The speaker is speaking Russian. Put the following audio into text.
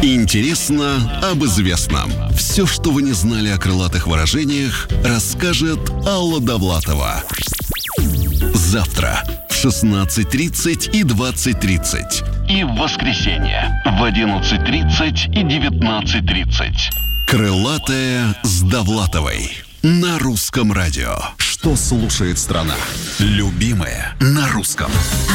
Интересно об известном. Все, что вы не знали о крылатых выражениях, расскажет Алла Довлатова. Завтра в 16:30 и 20:30. И в воскресенье в 11:30 и 19:30. Крылатая с Довлатовой на Русском радио. Что слушает страна? Любимое на русском.